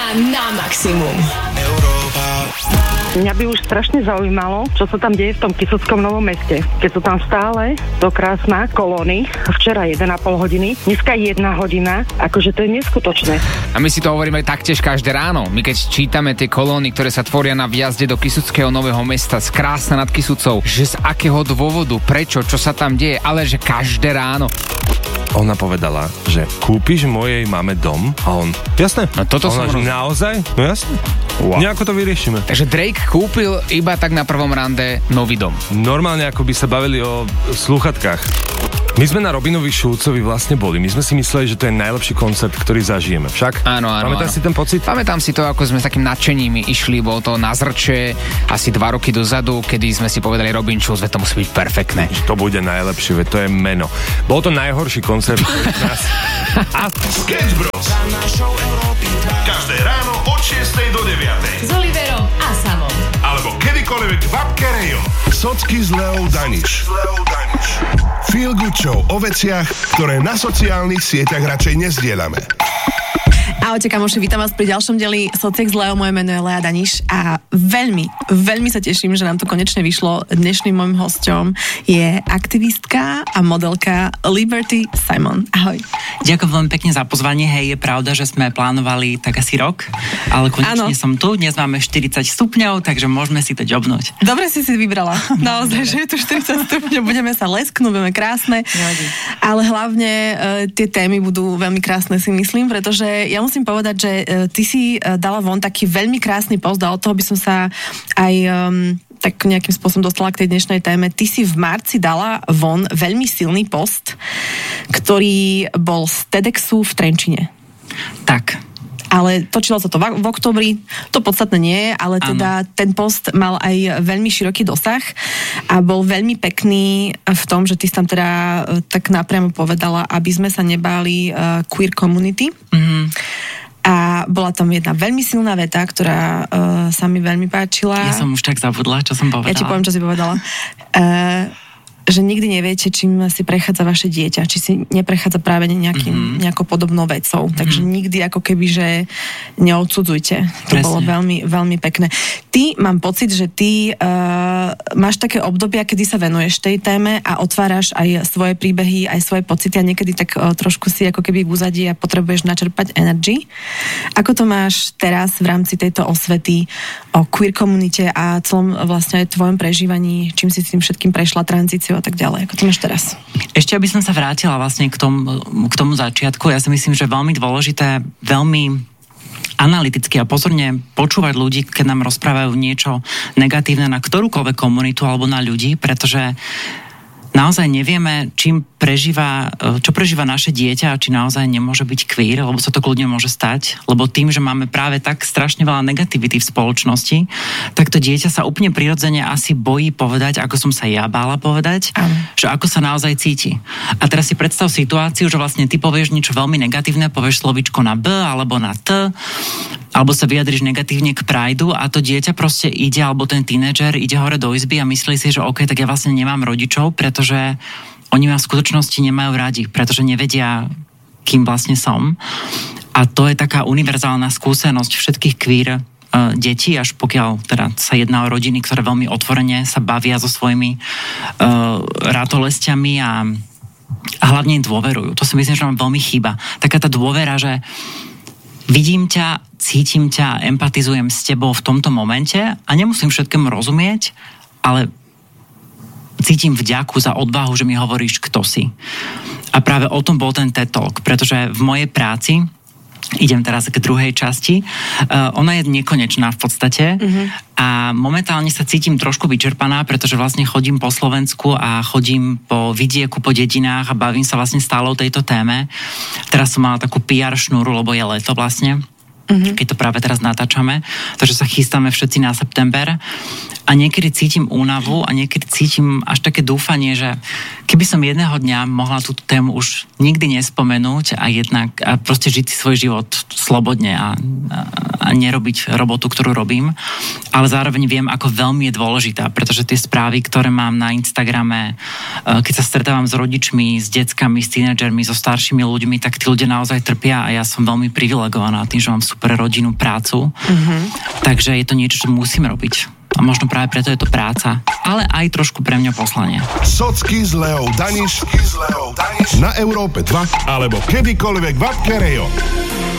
na maximum. Mňa by už strašne zaujímalo, čo sa tam deje v tom Kysuckom Novom Meste. Keď sú tam stále to krásna kolóny, včera 1,5 hodiny, dneska 1 hodina, akože to je neskutočné. A my si to hovoríme taktiež každé ráno. My keď čítame tie kolóny, ktoré sa tvoria na vjazde do Kysuckého Nového Mesta, z Krásna nad Kysucou, že z akého dôvodu, prečo, čo sa tam deje, ale že každé ráno. Ona povedala, že kúpiš mojej mame dom a on, jasné. No toto ona, som naozaj? No jasné. Wow. Nejako to vyriešime. Takže Drake kúpil iba tak na prvom rande nový dom. Normálne ako by sa bavili o slúchatkách. My sme na Robinovi Šulcovi vlastne boli. My sme si mysleli, že to je najlepší koncert, ktorý zažijeme. Však? Áno. Pamätáš si ten pocit? Pamätám si to, ako sme s takým nadšením išli. Bolo to na Zrče asi 2 roky dozadu, kedy sme si povedali Robin Schulz, to musí byť perfektné. To bude najlepšie, to je meno. Bol to najhorší koncert nás. Sketch Bros. Každé ráno od 6 do 9. S Oliverom a Samom. Alebo kedykoľvek v apke Rajo. Socky s Leou Daniš. Feel Good Show o veciach, ktoré na sociálnych sieťach radšej nezdielame. Ahojte kamoši, vítam vás pri ďalšom dieli Sociek s Leo, moje meno je Lea Daniš a veľmi sa teším, že nám to konečne vyšlo. Dnešným môjim hosťom je aktivistka a modelka Liberty Simon. Ahoj. Ďakujem veľmi pekne za pozvanie. Hej, je pravda, že sme plánovali tak asi rok, ale konečne som tu. Dnes máme 40 stupňov, takže môžeme si to ďobnúť. Dobre si vybrala. Naozaj, že je tu 40 stupňov, budeme sa lesknúť, budeme krásne. Ale hlavne tie témy budú veľmi krásne, si myslím, pretože ja musím povedať, že ty si dala von taký veľmi krásny post a od toho by som sa aj tak nejakým spôsobom dostala k tej dnešnej téme. Ty si v marci dala von veľmi silný post, ktorý bol z TEDxu v Trenčine. Tak. Ale točilo sa to v oktobri, to podstatné nie je, ale teda ten post mal aj veľmi široký dosah a bol veľmi pekný v tom, že ty si tam teda tak napriamo povedala, aby sme sa nebáli queer community. Mm-hmm. A bola tam jedna veľmi silná veta, ktorá sa mi veľmi páčila. Ja som už tak zabudla, čo som povedala. Ja ti poviem, čo si povedala. Že nikdy neviete, čím si prechádza vaše dieťa, či si neprechádza práve nejakou podobnou vecou. Takže nikdy ako keby, že neodsudzujte. To bolo veľmi, veľmi pekné. Ty, mám pocit, že ty máš také obdobia, kedy sa venuješ tej téme a otváraš aj svoje príbehy, aj svoje pocity a niekedy tak trošku si ako keby v úzadí a potrebuješ načerpať energy. Ako to máš teraz v rámci tejto osvety o queer komunite a celom vlastne aj tvojom prežívaní, čím si tým všetkým prešla, tranzíciu a tak ďalej. Ako to máš teraz? Ešte, aby som sa vrátila vlastne k tomu začiatku, ja si myslím, že veľmi dôležité, veľmi analyticky a pozorne počúvať ľudí, keď nám rozprávajú niečo negatívne na ktorúkoľvek komunitu alebo na ľudí, pretože naozaj nevieme, čo prežíva naše dieťa a či naozaj nemôže byť queer, lebo sa to kľudne môže stať, lebo tým, že máme práve tak strašne veľa negativity v spoločnosti, tak to dieťa sa úplne prirodzene asi bojí povedať, ako som sa ja bála povedať, že ako sa naozaj cíti. A teraz si predstav situáciu, že vlastne ty povieš niečo veľmi negatívne, povieš slovíčko na B alebo na T, alebo sa vyjadriš negatívne k Prideu a to dieťa proste ide, alebo ten tínedžer ide hore do izby a myslí si, že OK, tak ja vlastne nemám rodičov, pretože oni ma v skutočnosti nemajú radi, pretože nevedia, kým vlastne som. A to je taká univerzálna skúsenosť všetkých queer detí, až pokiaľ teda sa jedná o rodiny, ktoré veľmi otvorene sa bavia so svojimi ratolestiami a hlavne im dôverujú. To si myslím, že nám veľmi chýba. Taká tá dôvera, že vidím ťa, cítim ťa, empatizujem s tebou v tomto momente a nemusím všetkému rozumieť, ale cítim vďaku za odvahu, že mi hovoríš, kto si. A práve o tom bol ten TED Talk, pretože v mojej práci, idem teraz k druhej časti, ona je nekonečná v podstate a momentálne sa cítim trošku vyčerpaná, pretože vlastne chodím po Slovensku a chodím po vidieku, po dedinách a bavím sa vlastne stále o tejto téme. Teraz som mala takú PR šnúru, lebo je leto vlastne, keď to práve teraz natáčame, takže sa chystáme všetci na september a niekedy cítim únavu a niekedy cítim až také dúfanie, že keby som jedného dňa mohla túto tému už nikdy nespomenúť a proste žiť si svoj život slobodne a nerobiť robotu, ktorú robím, ale zároveň viem, ako veľmi je dôležitá, pretože tie správy, ktoré mám na Instagrame, keď sa stretávam s rodičmi, s deckami, s tínedžermi, so staršími ľuďmi, tak tí ľudia naozaj trpia a ja som veľmi privilegovaná tým, že mám super rodinnú prácu. Takže je to niečo, čo musím robiť. A možno práve preto je to práca, ale aj trošku pre mňa poslanie. Socky s Leou Daniš na Európe 2 alebo kedykoľvek v appke Rajo.